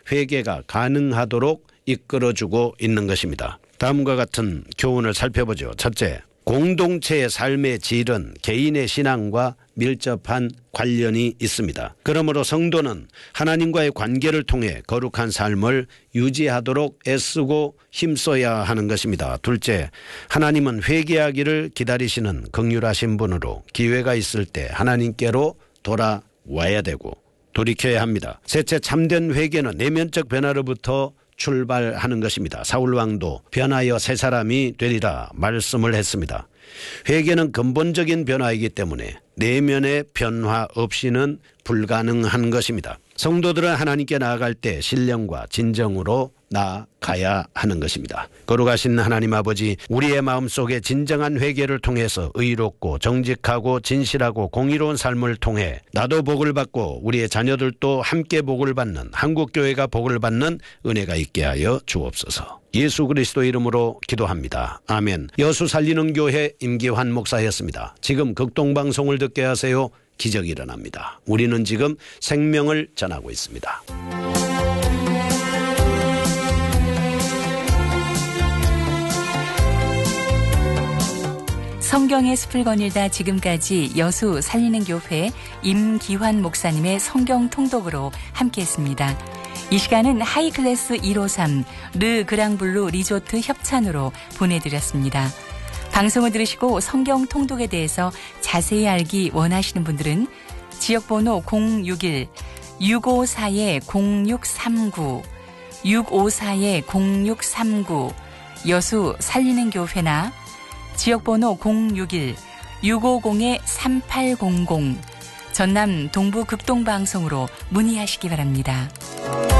회개가 가능하도록 이끌어주고 있는 것입니다. 다음과 같은 교훈을 살펴보죠. 첫째, 공동체의 삶의 질은 개인의 신앙과 밀접한 관련이 있습니다. 그러므로 성도는 하나님과의 관계를 통해 거룩한 삶을 유지하도록 애쓰고 힘써야 하는 것입니다. 둘째, 하나님은 회개하기를 기다리시는 긍휼하신 분으로 기회가 있을 때 하나님께로 돌아와야 되고 돌이켜야 합니다. 셋째, 참된 회개는 내면적 변화로부터 출발하는 것입니다. 사울왕도 변하여 새 사람이 되리라 말씀을 했습니다. 회개는 근본적인 변화이기 때문에 내면의 변화 없이는 불가능한 것입니다. 성도들은 하나님께 나아갈 때 신령과 진정으로 나아가야 하는 것입니다. 거룩하신 하나님 아버지, 우리의 마음속에 진정한 회개를 통해서 의롭고 정직하고 진실하고 공의로운 삶을 통해 나도 복을 받고 우리의 자녀들도 함께 복을 받는, 한국교회가 복을 받는 은혜가 있게 하여 주옵소서. 예수 그리스도 이름으로 기도합니다. 아멘. 여수 살리는 교회 임기환 목사였습니다. 지금 극동방송을 듣게 하세요. 기적이 일어납니다. 우리는 지금 생명을 전하고 있습니다. 성경의 숲을 거닐다 지금까지 여수 살리는 교회 임기환 목사님의 성경 통독으로 함께했습니다. 이 시간은 하이클래스 153 르 그랑블루 리조트 협찬으로 보내드렸습니다. 방송을 들으시고 성경 통독에 대해서 자세히 알기 원하시는 분들은 지역번호 061-654-0639 654-0639 여수 살리는 교회나 지역번호 061-650-3800 전남 동부 극동방송으로 문의하시기 바랍니다.